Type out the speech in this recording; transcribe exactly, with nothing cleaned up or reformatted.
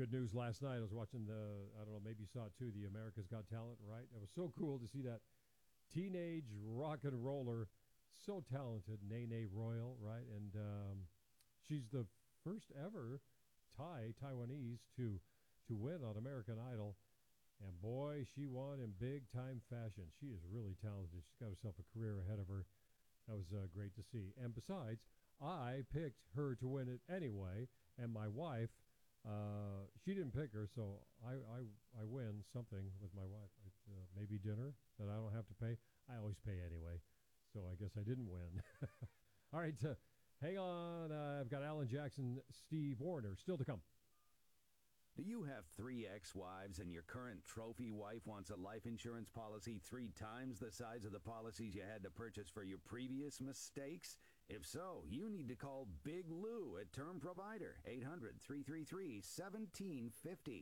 good news last night. I was watching the, I don't know, maybe you saw it too, the America's Got Talent, right? It was so cool to see that teenage rock and roller, so talented, Nene Royal, right? And um, she's the first ever Thai, Taiwanese to, to win on American Idol. And boy, she won in big time fashion. She is really talented. She's got herself a career ahead of her. That was uh, great to see. And besides, I picked her to win it anyway, and my wife, uh, she didn't pick her, so I, I, I win something with my wife. Uh, maybe dinner that I don't have to pay. I always pay anyway, so I guess I didn't win. All right, uh, hang on. Uh, I've got Alan Jackson, Steve Warner still to come. Do you have three ex-wives and your current trophy wife wants a life insurance policy three times the size of the policies you had to purchase for your previous mistakes? If so, you need to call Big Lou at Term Provider, eight hundred, three three three, one seven five zero.